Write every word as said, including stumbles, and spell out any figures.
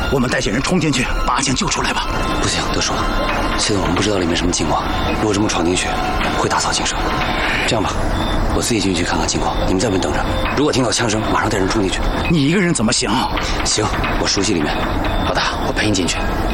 我们带些人冲进去，把阿庆救出来吧。 不行，德叔，现在我们不知道里面什么情况，如果这么闯进去，会打草惊蛇。这样吧，我自己进去看看情况，你们在外面等着。如果听到枪声，马上带人冲进去。 你一个人怎么行？ 行，我熟悉里面。老大，我陪你进去。